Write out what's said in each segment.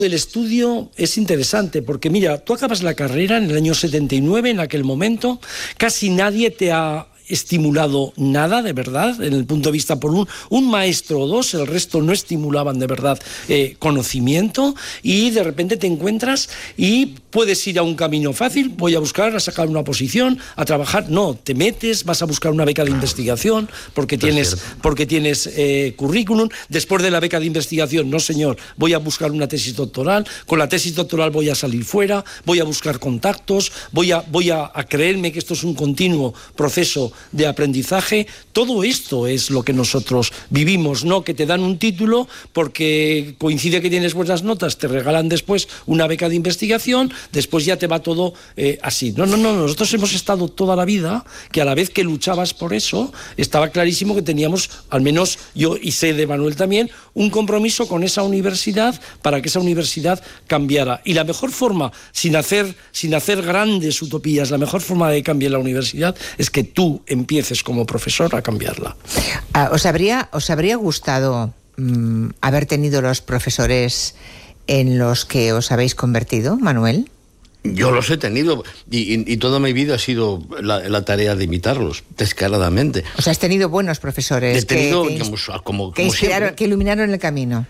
El estudio es interesante porque, mira, tú acabas la carrera en el año 79, en aquel momento, casi nadie te ha estimulado nada de verdad, en el punto de vista por un maestro o dos, el resto no estimulaban de verdad conocimiento, y de repente te encuentras y puedes ir a un camino fácil, voy a buscar, a sacar una posición, a trabajar. No, te metes, vas a buscar una beca de investigación porque tienes currículum. Después de la beca de investigación, no señor, voy a buscar una tesis doctoral, con la tesis doctoral voy a salir fuera, voy a buscar contactos, voy a creerme que esto es un continuo proceso de aprendizaje. Todo esto es lo que nosotros vivimos, no que te dan un título porque coincide que tienes buenas notas, te regalan después una beca de investigación, después ya te va todo así. No, nosotros hemos estado toda la vida, que a la vez que luchabas por eso, estaba clarísimo que teníamos, al menos yo y sé de Manuel también, un compromiso con esa universidad para que esa universidad cambiara. Y la mejor forma, sin hacer grandes utopías, la mejor forma de cambiar la universidad es que tú empieces como profesor a cambiarla. ¿Os habría gustado haber tenido los profesores en los que os habéis convertido, Manuel? Yo los he tenido y toda mi vida ha sido la tarea de imitarlos, descaradamente. O sea, has tenido buenos profesores que iluminaron el camino.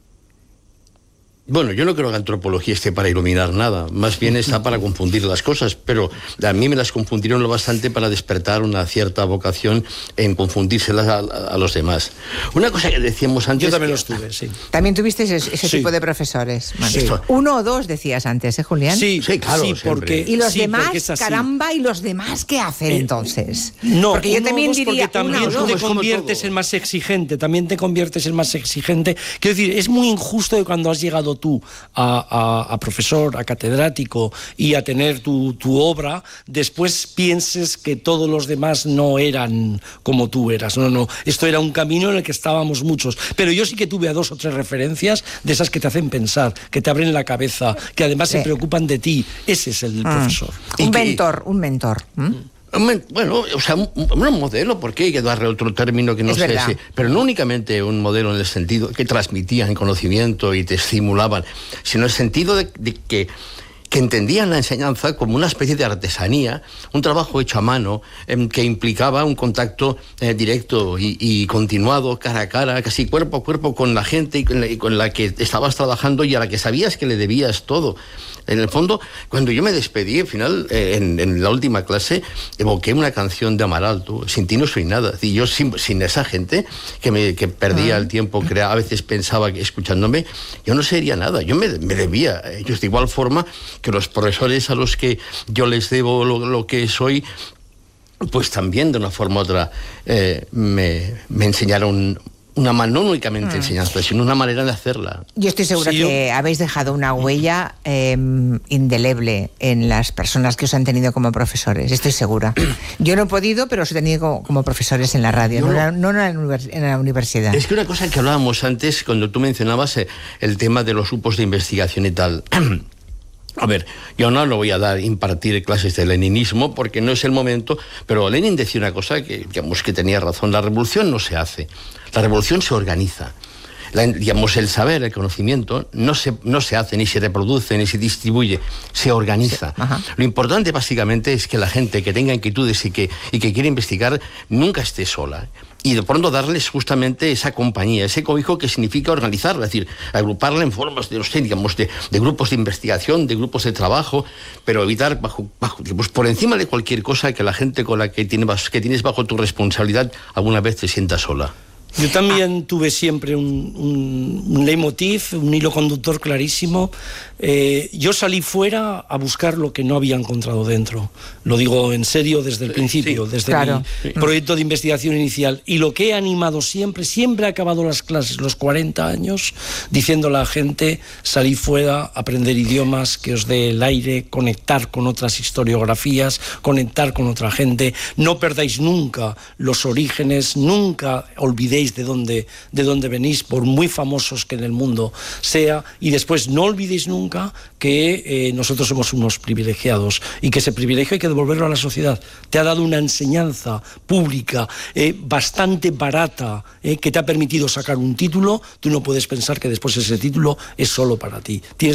Bueno, yo no creo que la antropología esté para iluminar nada, más bien está para confundir las cosas, pero a mí me las confundieron lo bastante para despertar una cierta vocación en confundírselas a los demás. Una cosa que decíamos antes... Yo también los tuve, sí. ¿También tuviste ese tipo de profesores? Sí. Uno o dos decías antes, Julián? Sí, claro. Sí, porque, ¿y los demás, caramba, y los demás qué hacen entonces? No, porque yo también diría... Porque también tú te conviertes en más exigente, Quiero decir, es muy injusto que cuando has llegado tú a profesor, a catedrático y a tener tu obra, después pienses que todos los demás no eran como tú eras. No, esto era un camino en el que estábamos muchos. Pero yo sí que tuve a 2 o 3 referencias de esas que te hacen pensar, que te abren la cabeza, que además se preocupan de ti. Ese es el profesor. Un mentor. Bueno, o sea, un modelo, porque hay que darle otro término que no sé si, pero no únicamente un modelo en el sentido que transmitían conocimiento y te estimulaban, sino en el sentido de que entendían la enseñanza como una especie de artesanía, un trabajo hecho a mano, que implicaba un contacto directo y continuado, cara a cara, casi cuerpo a cuerpo con la gente y con la que estabas trabajando y a la que sabías que le debías todo. En el fondo, cuando yo me despedí, al final, en la última clase, evoqué una canción de Amaral, Sin ti no soy nada. Y yo, sin esa gente que perdía el tiempo, a veces pensaba que escuchándome, yo no sería nada. Yo me debía a ellos, de igual forma que los profesores a los que yo les debo lo que soy, pues también de una forma u otra me enseñaron no únicamente enseñanza, sino una manera de hacerla. Yo estoy segura que habéis dejado una huella indeleble en las personas que os han tenido como profesores, estoy segura. Yo no he podido, pero os he tenido como profesores en la radio, no en la universidad. Es que una cosa que hablábamos antes, cuando tú mencionabas el tema de los grupos de investigación y tal... A ver, yo no lo voy a impartir clases de leninismo porque no es el momento, pero Lenin decía una cosa que tenía razón: la revolución no se hace, la revolución se organiza. El saber, el conocimiento, no se hace, ni se reproduce, ni se distribuye, se organiza. Sí. Lo importante, básicamente, es que la gente que tenga inquietudes y que quiere investigar nunca esté sola. Y de pronto darles justamente esa compañía, ese cobijo que significa organizarla, es decir, agruparla en formas de grupos de investigación, de grupos de trabajo, pero evitar pues por encima de cualquier cosa que la gente con la que tienes bajo tu responsabilidad alguna vez te sienta sola. Yo también tuve siempre un leitmotiv, un hilo conductor clarísimo. Yo salí fuera a buscar lo que no había encontrado dentro. Lo digo en serio desde el principio, desde mi proyecto de investigación inicial. Y lo que he animado siempre he acabado las clases, los 40 años, diciendo a la gente: salí fuera, aprender idiomas, que os dé el aire, conectar con otras historiografías, conectar con otra gente. No perdáis nunca los orígenes, nunca olvidéis olvidéis de dónde venís, por muy famosos que en el mundo sea, y después no olvidéis nunca que nosotros somos unos privilegiados y que ese privilegio hay que devolverlo a la sociedad. Te ha dado una enseñanza pública bastante barata, que te ha permitido sacar un título. Tú no puedes pensar que después ese título es solo para ti. Tienes